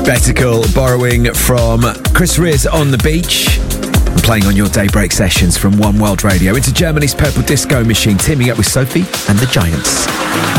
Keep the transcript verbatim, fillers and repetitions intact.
Betical borrowing from Chris Riz on the Beach and playing on your daybreak sessions from One World Radio into Germany's Purple Disco Machine, teaming up with Sophie and the Giants.